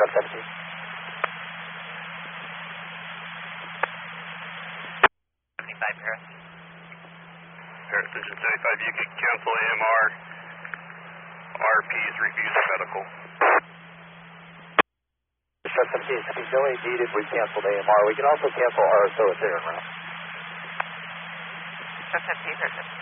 Shot 17. Harris, engine 75, you can cancel AMR. RP is refused medical. Shot 17, if he's only needed, we canceled AMR. We can also cancel RSO at there, right? Shot 17,